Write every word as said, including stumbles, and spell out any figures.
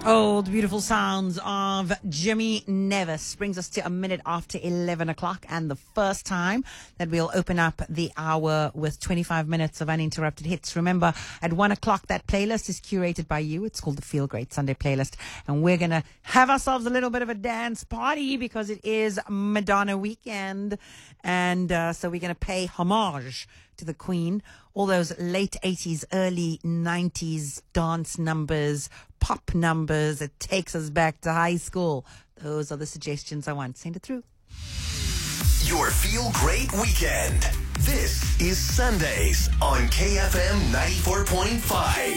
Oh, the beautiful sounds of Jimmy Nevis brings us to a minute after eleven o'clock, and the first time that we'll open up the hour with twenty-five minutes of uninterrupted hits. Remember, at one o'clock, that playlist is curated by you. It's called the Feel Great Sunday Playlist, and we're going to have ourselves a little bit of a dance party because it is Madonna weekend, and uh, so we're going to pay homage to the Queen. All those late eighties, early nineties dance numbers, pop numbers. It takes us back to high school. Those are the suggestions I want. Send it through. Your Feel Great Weekend. This is Sundays on K F M ninety-four point five.